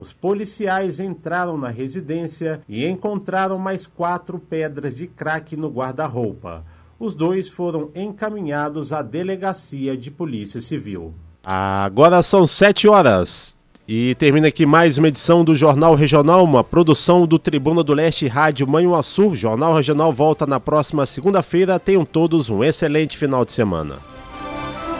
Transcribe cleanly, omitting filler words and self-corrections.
Os policiais entraram na residência e encontraram mais 4 pedras de crack no guarda-roupa. Os 2 foram encaminhados à delegacia de Polícia Civil. Agora são 7 horas e termina aqui mais uma edição do Jornal Regional, uma produção do Tribuna do Leste Rádio Manhuaçu. Jornal Regional volta na próxima segunda-feira. Tenham todos um excelente final de semana.